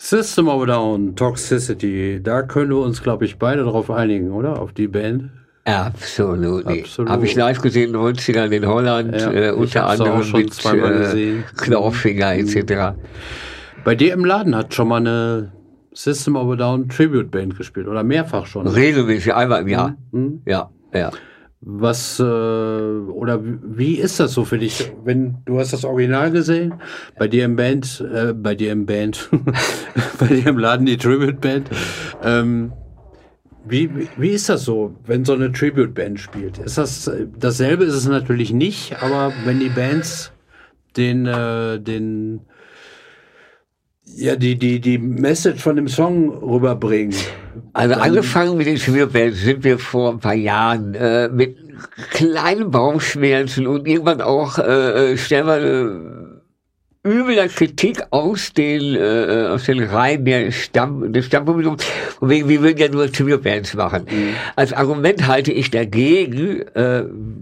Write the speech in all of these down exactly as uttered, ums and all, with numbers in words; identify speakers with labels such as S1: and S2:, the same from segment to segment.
S1: System of a Down, Toxicity, da können wir uns, glaube ich, beide darauf einigen, oder? Auf die Band.
S2: Absolut.
S1: Absolut.
S2: Habe ich live gesehen in den neunzigern in Holland,
S1: Ja,
S2: äh, unter anderem
S1: schon
S2: mit
S1: zweimal
S2: äh,
S1: gesehen.
S2: Clawfinger et cetera.
S1: Bei dir im Laden hat schon mal eine System of a Down Tribute Band gespielt oder mehrfach schon.
S2: Regelmäßig, einmal im Jahr.
S1: Mhm.
S2: Ja, ja.
S1: Was, äh, oder wie ist das so für dich, wenn du hast das Original gesehen, bei dir im Band, äh, bei dir im Band, bei dir im Laden die Tribute Band, ähm, wie, wie, wie ist das so, wenn so eine Tribute Band spielt? Ist das, dasselbe ist es natürlich nicht, aber wenn die Bands den, äh, den, ja, die, die, die Message von dem Song rüberbringen.
S2: Also angefangen mit den Tribute-Bands sind wir vor ein paar Jahren äh, mit kleinen Bauchschmerzen und irgendwann auch äh, stellenweise übler Kritik aus den äh, aus den Reihen der Stamm des Stammpublikums, von wegen wir würden ja nur Tribute-Bands machen. Mhm. Als Argument halte ich dagegen, äh,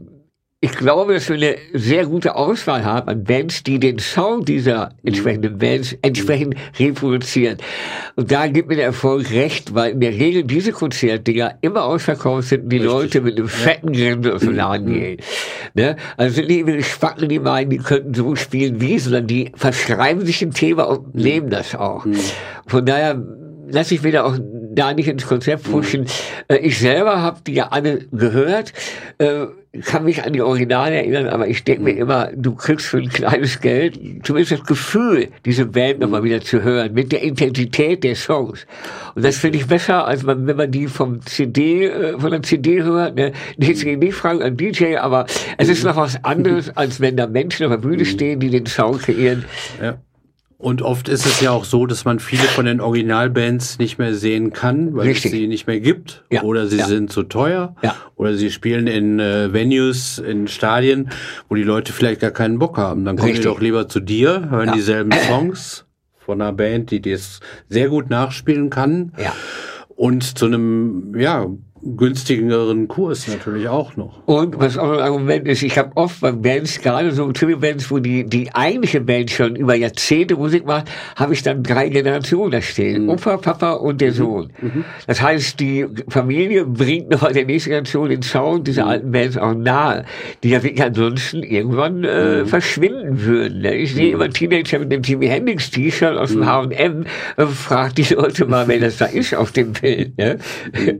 S2: ich glaube, dass wir eine sehr gute Auswahl haben an Bands, die den Sound dieser entsprechenden Bands entsprechend reproduzieren. Und da gibt mir der Erfolg recht, weil in der Regel diese Konzertdinger immer ausverkauft sind und die Richtig. Leute mit einem fetten Grinsen aus dem Laden gehen. Ne? Also sind nicht immer Spacken, die meinen, die könnten so spielen wie, sondern die verschreiben sich ein Thema und nehmen das auch. Von daher lasse ich mir da auch da nicht ins Konzept pushen. Mhm. Ich selber habe die ja alle gehört, äh, kann mich an die Originale erinnern, aber ich denke mir immer, du kriegst für ein kleines Geld zumindest das Gefühl, diese Band nochmal wieder zu hören, mit der Intensität der Songs. Und das finde ich besser, als man, wenn man die vom C D, äh, von der C D hört, ne, nicht, nicht fragen an D J, aber es ist noch was anderes, als wenn da Menschen auf der Bühne stehen, die den Sound kreieren.
S1: Ja. Und oft ist es ja auch so, dass man viele von den Originalbands nicht mehr sehen kann, weil Richtig. es sie nicht mehr gibt. Ja. Oder sie ja. sind zu teuer. Ja. Oder sie spielen in äh, Venues, in Stadien, wo die Leute vielleicht gar keinen Bock haben. Dann kommen Richtig. die doch lieber zu dir, hören ja. dieselben Songs von einer Band, die das sehr gut nachspielen kann. Ja. Und zu einem, ja, günstigeren Kurs natürlich auch noch.
S2: Und was auch ein Argument ist, ich habe oft bei Bands, gerade so Tribute-Bands, wo die die eigentliche Band schon über Jahrzehnte Musik macht, habe ich dann drei Generationen da stehen. Mhm. Opa, Papa und der Sohn. Mhm. Das heißt, die Familie bringt noch der nächsten Generation den Sound dieser mhm. alten Bands auch nahe, die ja wirklich ansonsten irgendwann äh, mhm. verschwinden würden. Ne? Ich mhm. sehe immer Teenager mit dem Jimi Hendrix T-Shirt aus dem mhm. H und M, äh, fragt die Leute mal, wer das da ist auf dem Bild. Ne? Mhm.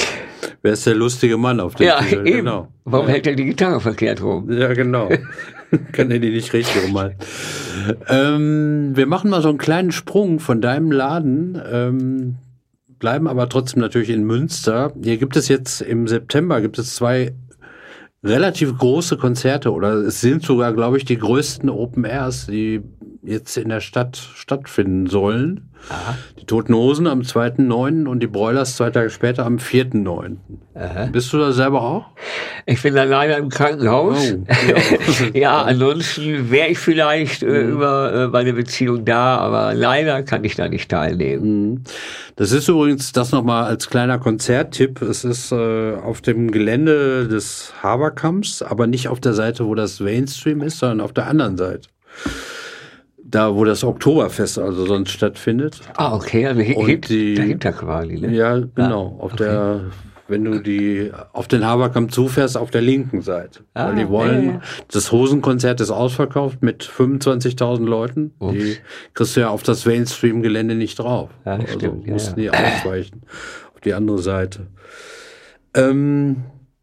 S1: Wer ist der lustige Mann auf dem
S2: Ja,
S1: T-Shirt?
S2: eben.
S1: Genau.
S2: Warum ja. hält er die Gitarre verkehrt rum?
S1: Ja, genau. Kann er die nicht richtig rumhalten. ähm, wir machen mal so einen kleinen Sprung von deinem Laden, ähm, bleiben aber trotzdem natürlich in Münster. Hier gibt es jetzt im September gibt es zwei relativ große Konzerte oder es sind sogar, glaube ich, die größten Open Airs, die jetzt in der Stadt stattfinden sollen. Aha. Die Toten Hosen am zweiten neunten und die Broilers zwei Tage später am vierten neunten Bist du da selber auch?
S2: Ich bin da leider im Krankenhaus. Oh, ja. ja, ansonsten wäre ich vielleicht äh, mhm. über äh, meine Beziehung da, aber leider kann ich da nicht teilnehmen.
S1: Das ist übrigens das nochmal als kleiner Konzerttipp. Es ist äh, auf dem Gelände des Haberkamps, aber nicht auf der Seite, wo das Mainstream ist, sondern auf der anderen Seite. Da, wo das Oktoberfest also sonst stattfindet.
S2: Ah, okay, also
S1: und die,
S2: dahinter quasi, ne?
S1: Ja, genau. Ah, auf okay. der, wenn du die auf den Haberkamp zufährst, auf der linken Seite. Ah, Weil die wollen, ja, ja. das Hosenkonzert ist ausverkauft mit fünfundzwanzigtausend Leuten. Ups. Die kriegst du ja auf das Mainstream-Gelände nicht drauf. Ja, also stimmt, mussten ja, ja. die ausweichen auf die andere Seite. Ähm,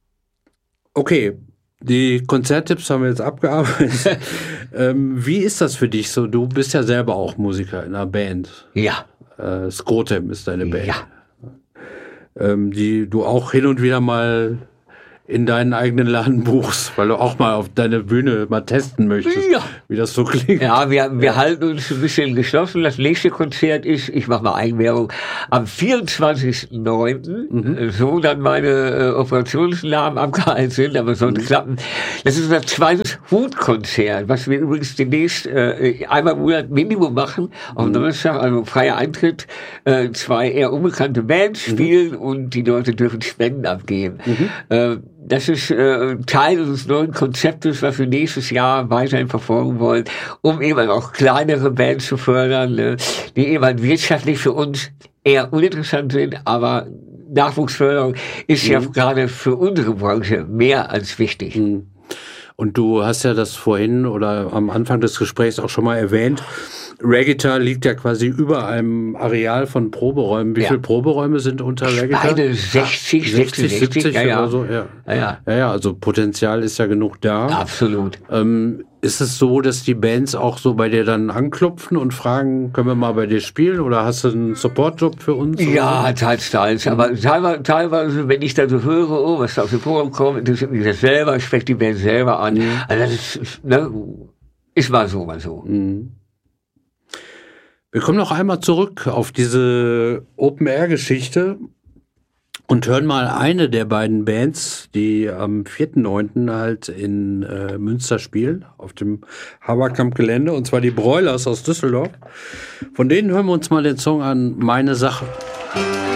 S1: okay. Die Konzerttipps haben wir jetzt abgearbeitet. ähm, wie ist das für dich so? Du bist ja selber auch Musiker in einer Band.
S2: Ja.
S1: Äh, Skrotem ist deine Band.
S2: Ja.
S1: Ähm, die du auch hin und wieder mal in deinen eigenen Laden buchst, weil du auch mal auf deine Bühne mal testen möchtest, ja. wie das so klingt.
S2: Ja, wir, wir ja. halten uns ein bisschen geschlossen. Das nächste Konzert ist, ich mache mal Eigenwerbung, am vierundzwanzigsten neunten Mhm. so dann meine äh, Operationsnamen abgehalten sind, aber sollte mhm. klappen. Das ist unser zweites Hutkonzert, was wir übrigens demnächst äh, einmal im Monat Minimum machen, auf mhm. Donnerstag, also freier Eintritt, äh, zwei eher unbekannte Bands spielen mhm. und die Leute dürfen Spenden abgeben. Mhm. Äh, das ist äh, Teil unseres neuen Konzeptes, was wir nächstes Jahr weiterhin verfolgen wollen, um eben auch kleinere Bands zu fördern, ne, die eben wirtschaftlich für uns eher uninteressant sind, aber Nachwuchsförderung ist mhm. ja gerade für unsere Branche mehr als wichtig.
S1: Mhm. Und du hast ja das vorhin oder am Anfang des Gesprächs auch schon mal erwähnt, Reggaeton liegt ja quasi über einem Areal von Proberäumen. Wie ja. viele Proberäume sind unter Reggaeton?
S2: Beide sechzig, sechzig, siebzig, ja, ja.
S1: oder so. Ja. Ja, ja. ja, ja, also Potenzial ist ja genug da.
S2: Absolut.
S1: Ähm, ist es so, dass die Bands auch so bei dir dann anklopfen und fragen, können wir mal bei dir spielen oder hast du einen Supportjob für uns?
S2: Ja, teils, teils. Aber teilweise, teilweise, wenn ich dann so höre, oh, was da auf dem Programm kommt, interessiert mich das selber, spricht die Band selber an. Mhm. Also das ist, ne, ist mal so, mal so.
S1: Mhm. Wir kommen noch einmal zurück auf diese Open-Air-Geschichte und hören mal eine der beiden Bands, die am vierten neunten halt in äh, Münster spielen, auf dem Haberkamp-Gelände, und zwar die Broilers aus Düsseldorf. Von denen hören wir uns mal den Song an, Meine Sache.